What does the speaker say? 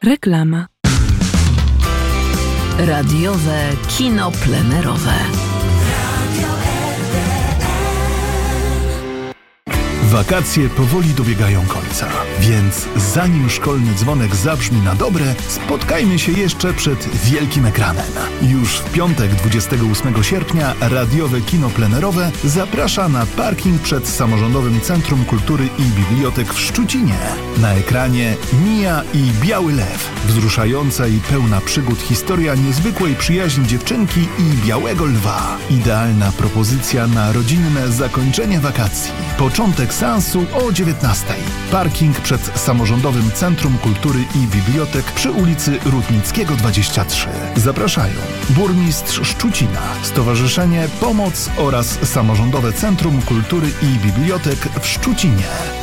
Reklama. Radiowe kino plenerowe. Wakacje powoli dobiegają końca, więc zanim szkolny dzwonek zabrzmi na dobre, spotkajmy się jeszcze przed wielkim ekranem. Już w piątek 28 sierpnia radiowe kino plenerowe zaprasza na parking przed Samorządowym Centrum Kultury i Bibliotek w Szczucinie. Na ekranie Mija i Biały Lew. Wzruszająca i pełna przygód historia niezwykłej przyjaźni dziewczynki i białego lwa. Idealna propozycja na rodzinne zakończenie wakacji. Początek seansu o 19:00. Parking przed Samorządowym Centrum Kultury i Bibliotek przy ulicy Rutnickiego 23. Zapraszają burmistrz Szczucina, Stowarzyszenie Pomoc oraz Samorządowe Centrum Kultury i Bibliotek w Szczucinie.